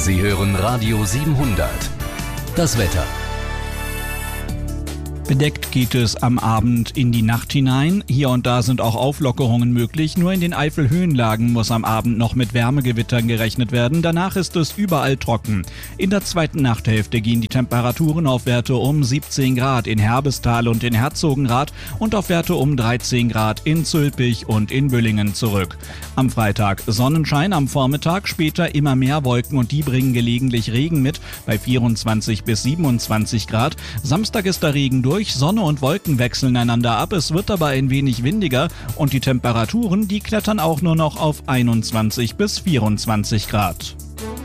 Sie hören Radio 700. Das Wetter. Bedeckt geht es am Abend in die Nacht hinein. Hier und da sind auch Auflockerungen möglich. Nur in den Eifelhöhenlagen muss am Abend noch mit Wärmegewittern gerechnet werden. Danach ist es überall trocken. In der zweiten Nachthälfte gehen die Temperaturen auf Werte um 17 Grad in Herbestal und in Herzogenrath und auf Werte um 13 Grad in Zülpich und in Büllingen zurück. Am Freitag Sonnenschein am Vormittag, später immer mehr Wolken und die bringen gelegentlich Regen mit bei 24 bis 27 Grad. Samstag ist der Regen durch. Sonne und Wolken wechseln einander ab, es wird aber ein wenig windiger und die Temperaturen, die klettern auch nur noch auf 21 bis 24 Grad.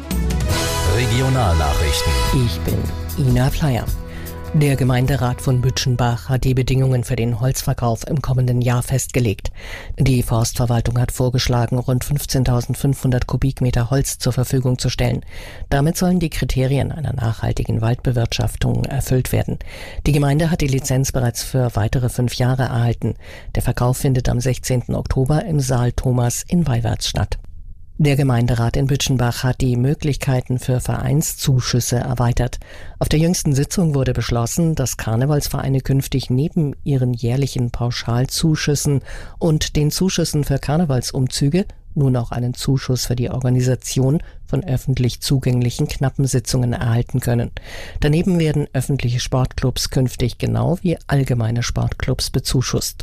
Regionalnachrichten. Ich bin Ina Pleier. Der Gemeinderat von Bütschenbach hat die Bedingungen für den Holzverkauf im kommenden Jahr festgelegt. Die Forstverwaltung hat vorgeschlagen, rund 15.500 Kubikmeter Holz zur Verfügung zu stellen. Damit sollen die Kriterien einer nachhaltigen Waldbewirtschaftung erfüllt werden. Die Gemeinde hat die Lizenz bereits für weitere 5 Jahre erhalten. Der Verkauf findet am 16. Oktober im Saal Thomas in Weiwärts statt. Der Gemeinderat in Bütschenbach hat die Möglichkeiten für Vereinszuschüsse erweitert. Auf der jüngsten Sitzung wurde beschlossen, dass Karnevalsvereine künftig neben ihren jährlichen Pauschalzuschüssen und den Zuschüssen für Karnevalsumzüge nun auch einen Zuschuss für die Organisation von öffentlich zugänglichen Knappensitzungen erhalten können. Daneben werden öffentliche Sportclubs künftig genau wie allgemeine Sportclubs bezuschusst.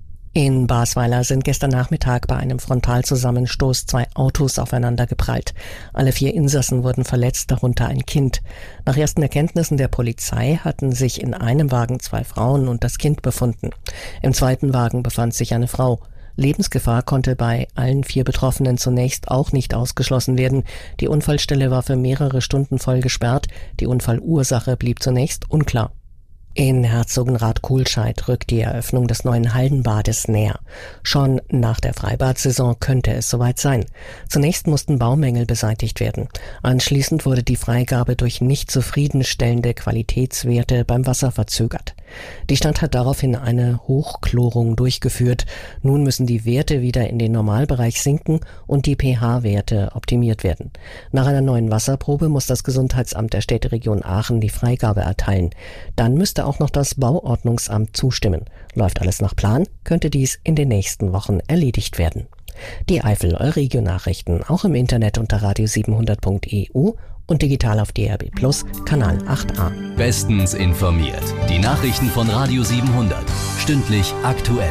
In Basweiler sind gestern Nachmittag bei einem Frontalzusammenstoß 2 Autos aufeinander geprallt. Alle 4 Insassen wurden verletzt, darunter ein Kind. Nach ersten Erkenntnissen der Polizei hatten sich in einem Wagen 2 Frauen und das Kind befunden. Im zweiten Wagen befand sich eine Frau. Lebensgefahr konnte bei allen 4 Betroffenen zunächst auch nicht ausgeschlossen werden. Die Unfallstelle war für mehrere Stunden voll gesperrt. Die Unfallursache blieb zunächst unklar. In Herzogenrath-Kohlscheid rückt die Eröffnung des neuen Hallenbades näher. Schon nach der Freibad-Saison könnte es soweit sein. Zunächst mussten Baumängel beseitigt werden. Anschließend wurde die Freigabe durch nicht zufriedenstellende Qualitätswerte beim Wasser verzögert. Die Stadt hat daraufhin eine Hochchlorung durchgeführt. Nun müssen die Werte wieder in den Normalbereich sinken und die pH-Werte optimiert werden. Nach einer neuen Wasserprobe muss das Gesundheitsamt der Städteregion Aachen die Freigabe erteilen. Dann müsste auch noch das Bauordnungsamt zustimmen. Läuft alles nach Plan, könnte dies in den nächsten Wochen erledigt werden. Die Eifel-Region-Nachrichten auch im Internet unter radio700.eu und digital auf DRB Plus, Kanal 8a. Bestens informiert. Die Nachrichten von Radio 700. Stündlich aktuell.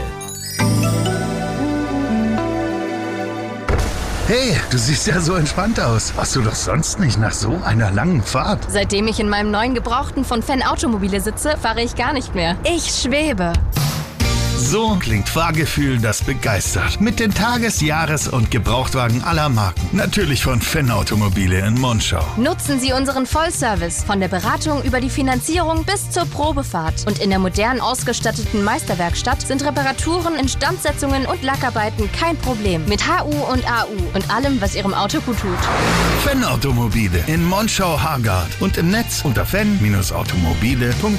Hey, du siehst ja so entspannt aus. Warst du doch sonst nicht nach so einer langen Fahrt? Seitdem ich in meinem neuen Gebrauchten von Fenn Automobile sitze, fahre ich gar nicht mehr. Ich schwebe. So klingt Fahrgefühl, das begeistert. Mit den Tages-, Jahres- und Gebrauchtwagen aller Marken. Natürlich von Fenn Automobile in Monschau. Nutzen Sie unseren Vollservice von der Beratung über die Finanzierung bis zur Probefahrt. Und in der modern ausgestatteten Meisterwerkstatt sind Reparaturen, Instandsetzungen und Lackarbeiten kein Problem. Mit HU und AU und allem, was Ihrem Auto gut tut. Fenn Automobile in Monschau-Hargard und im Netz unter fenn-automobile.de.